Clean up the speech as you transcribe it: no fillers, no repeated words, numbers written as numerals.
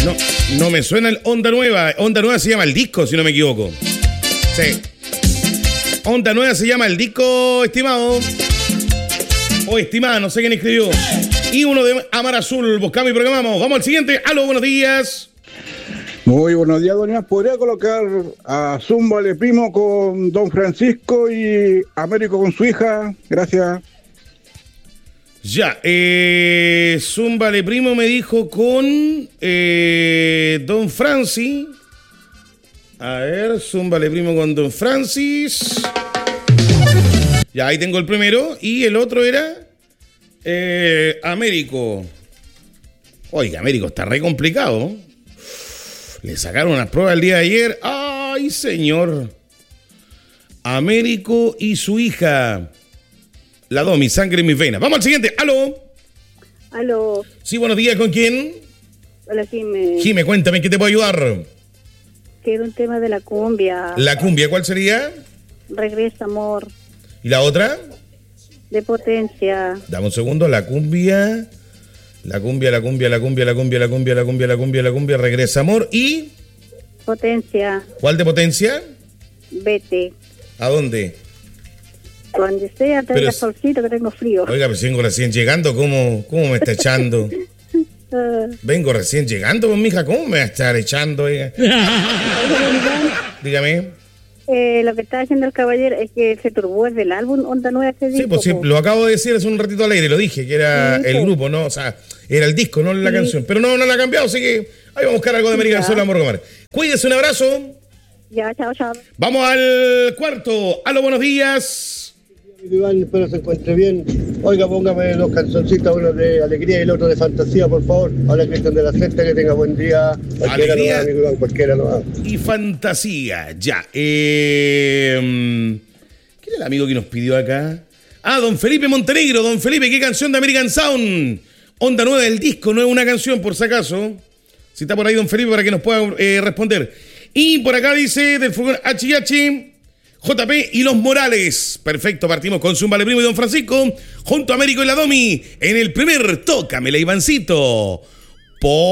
No, no me suena el Onda Nueva. Onda Nueva se llama el disco, si no me equivoco. Sí. Onda Nueva se llama el disco, estimado. O estimada, no sé quién escribió. Y uno de Amar Azul. Buscamos y programamos. Vamos al siguiente. Aló, buenos días. Muy buenos días, doña. ¿Podría colocar a Zúmbale Primo con Don Francisco y Américo con su hija? Gracias. Ya, Zúmbale Primo me dijo con Don Francis. A ver, Zúmbale Primo con Don Francis. Ya, ahí tengo el primero. Y el otro era Américo. Oiga, Américo, está re complicado. Le sacaron unas pruebas el día de ayer. ¡Ay, señor! Américo y su hija. La Domi, sangre en mis venas. Vamos al siguiente. ¡Aló! Aló. Sí, buenos días. ¿Con quién? Hola, Jime. Jime, cuéntame, ¿qué te puedo ayudar? Quiero un tema de la cumbia. ¿La cumbia cuál sería? Regresa, amor. ¿Y la otra? De Potencia. Dame un segundo. La cumbia. La cumbia. Regresa, amor. ¿Y? Potencia. ¿Cuál de Potencia? Vete. ¿A dónde? Donde sea, traiga solcito que tengo frío. Oiga, pues vengo recién llegando. ¿Cómo me está echando? Vengo recién llegando, pues, mija. ¿Cómo me va a estar echando? Oiga? Dígame. Lo que está haciendo el caballero es que se turbó es del álbum Onda Nueva que Sí, pues sí, lo acabo de decir hace un ratito al aire, lo dije, que era el grupo, ¿no? O sea, era el disco, no la canción. Pero no la ha cambiado, así que ahí vamos a buscar algo de American Soul, amor Gomar. Cuídese, un abrazo. Ya, chao. Vamos al cuarto. Aló, buenos días. Iván, espero se encuentre bien. Oiga, póngame dos canzoncitos, uno de alegría y el otro de fantasía, por favor. Hola, Cristian de la Sexta, que tenga buen día. Cualquiera Alegría no va, amigo Iván, cualquiera no va. Y fantasía, ya. ¿Quién es el amigo que nos pidió acá? Ah, don Felipe Montenegro. Don Felipe, ¿qué canción de American Sound? Onda nueva del disco, no es una canción, por si acaso. Si está por ahí don Felipe para que nos pueda responder. Y por acá dice del furgón HH, JP y Los Morales. Perfecto, partimos con Zúmbale Primo y Don Francisco junto a Américo y la Domi en el primer Tócamela, Ivancito.